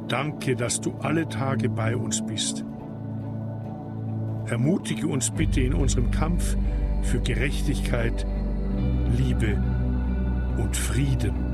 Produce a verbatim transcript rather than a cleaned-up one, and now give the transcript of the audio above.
Danke, dass du alle Tage bei uns bist. Ermutige uns bitte in unserem Kampf für Gerechtigkeit, Liebe und Frieden.